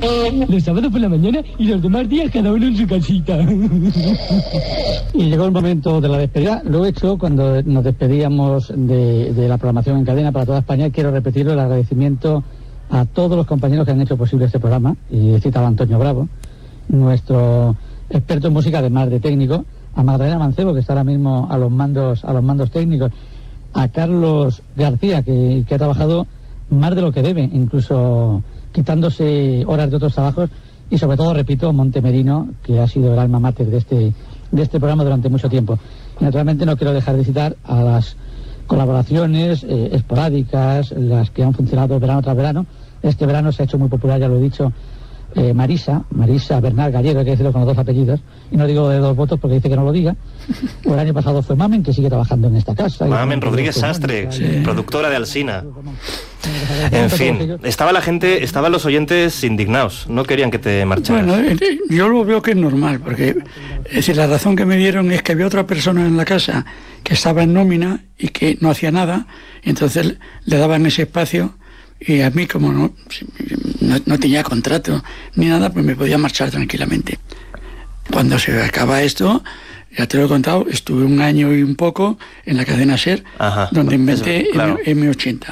Los sábados por la mañana y los demás días cada uno en su casita. Y llegó el momento de la despedida. Lo he hecho cuando nos despedíamos de la programación en cadena para toda España. Quiero repetirlo, el agradecimiento a todos los compañeros que han hecho posible este programa. Y he citado a Antonio Bravo, nuestro experto en música, además de técnico, a Magdalena Mancebo, que está ahora mismo a los mandos técnicos, a Carlos García, que ha trabajado más de lo que debe, incluso quitándose horas de otros trabajos, y sobre todo, repito, Montemerino, que ha sido el alma mater de este programa durante mucho tiempo. Y naturalmente no quiero dejar de citar a las colaboraciones esporádicas, las que han funcionado verano tras verano. Este verano se ha hecho muy popular, ya lo he dicho, Marisa Bernal Gallego, hay que decirlo con los dos apellidos, y no digo de dos votos porque dice que no lo diga. O el año pasado fue Mamen, que sigue trabajando en esta casa. Mamen Rodríguez Sastre, productora de Alsina. En fin, estaban los oyentes indignados, no querían que te marcharas. Bueno, yo lo veo que es normal, porque es decir, la razón que me dieron es que había otra persona en la casa que estaba en nómina y que no hacía nada, y entonces le daban ese espacio. Y a mí, como no tenía contrato ni nada, pues me podía marchar tranquilamente. Cuando se acaba esto, ya te lo he contado, estuve 1 año y un poco en la cadena SER, donde inventé claro. M80.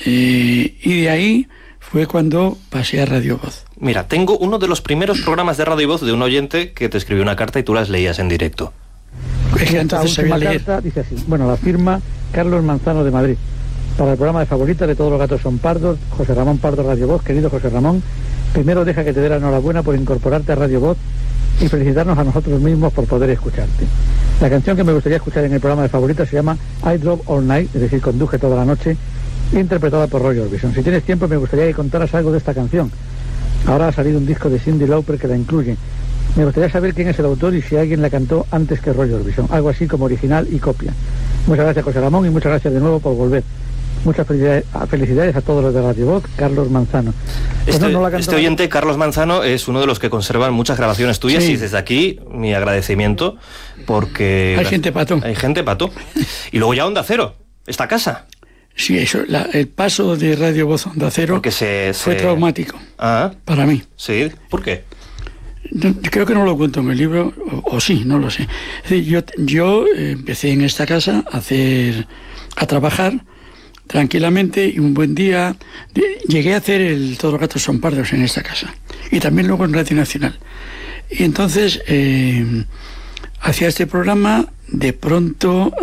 Y de ahí fue cuando pasé a Radio Voz. Mira, tengo uno de los primeros programas de Radio Voz de un oyente que te escribió una carta y tú las leías en directo. Es que entonces sabía leer. Carta dice así, bueno, la firma Carlos Manzano de Madrid. Para el programa de favoritas de Todos los gatos son pardos, José Ramón Pardo, Radio Voz. Querido José Ramón, primero deja que te dé la enhorabuena por incorporarte a Radio Voz y felicitarnos a nosotros mismos por poder escucharte. La canción que me gustaría escuchar en el programa de favoritas se llama I Drove All Night, es decir, conduje toda la noche, interpretada por Roy Orbison. Si tienes tiempo, me gustaría que contaras algo de esta canción. Ahora ha salido un disco de Cyndi Lauper que la incluye. Me gustaría saber quién es el autor y si alguien la cantó antes que Roy Orbison, algo así como original y copia. Muchas gracias, José Ramón, y muchas gracias de nuevo por volver. Muchas felicidades a todos los de Radio Voz, Carlos Manzano. Este oyente, Carlos Manzano, es uno de los que conservan muchas grabaciones tuyas, sí. Y desde aquí mi agradecimiento, porque... Hay gente pato. Y luego ya Onda Cero, esta casa. Sí, eso, el paso de Radio Voz a Onda Cero fue traumático para mí. Sí, ¿por qué? Creo que no lo cuento en el libro, o sí, no lo sé. Es decir, yo empecé en esta casa a trabajar tranquilamente, y un buen día llegué a hacer el Todos los gatos son pardos en esta casa, y también luego en Radio Nacional. Y entonces hacía este programa, de pronto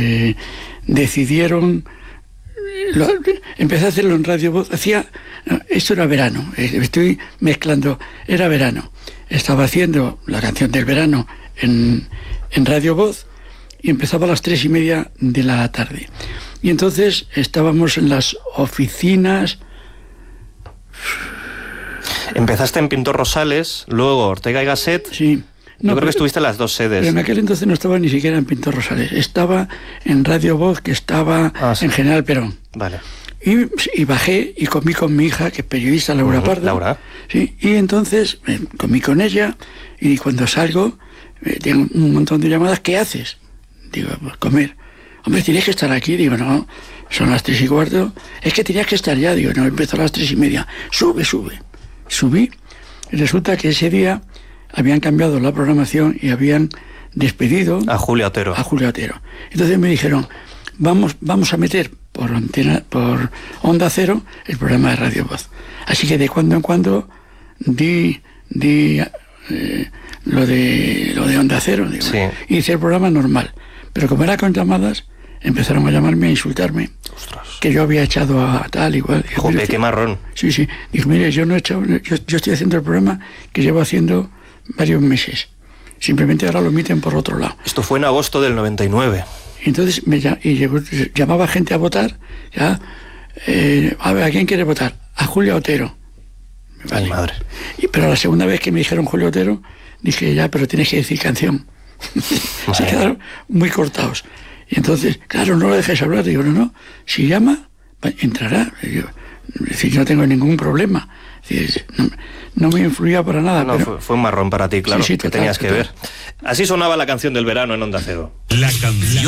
decidieron, empecé a hacerlo en Radio Voz, esto era verano, estoy mezclando, era verano, estaba haciendo la canción del verano en Radio Voz, y empezaba a las 3:30 de la tarde. Y entonces estábamos en las oficinas. Empezaste en Pintor Rosales, luego Ortega y Gasset. Sí. Yo creo que estuviste en las dos sedes. Pero en aquel entonces no estaba ni siquiera en Pintor Rosales. Estaba en Radio Voz, que estaba en General Perón. Vale. Y bajé y comí con mi hija, que es periodista, Laura Pardo. Laura. Sí, y entonces comí con ella, y cuando salgo, tengo un montón de llamadas. ¿Qué haces? Digo, pues comer. Hombre, ¿tienes que estar aquí? Digo, no, son las 3:15. Es que tenías que estar ya. Digo, no, empezó a las 3:30. Sube. Subí, y resulta que ese día habían cambiado la programación y habían despedido a Julia Otero. Entonces me dijeron, vamos a meter por Onda Cero el programa de Radio Voz. Así que de cuando en cuando di lo de Onda Cero, digo, sí. Hice el programa normal, pero como era con llamadas, empezaron a llamarme, a insultarme. Ostras. Que yo había echado a tal igual. Joder, qué marrón. Sí. Digo, mire, yo no he echado, yo estoy haciendo el programa que llevo haciendo varios meses. Simplemente ahora lo emiten por otro lado. Esto fue en agosto del 99. Entonces llamaba gente a votar, ya, a ver, ¿a quién quiere votar? A Julia Otero. Vale. Ay, madre. Pero la segunda vez que me dijeron Julia Otero, dije, ya, pero tienes que decir canción. Se quedaron muy cortados. Y entonces, claro, no lo dejes hablar. Digo, no, si llama, entrará. Es decir, no tengo ningún problema. Es decir, no me influía para nada. No, pero... fue un marrón para ti, claro, sí, total, que tenías que ver. Así sonaba la canción del verano en Onda Cero. La canción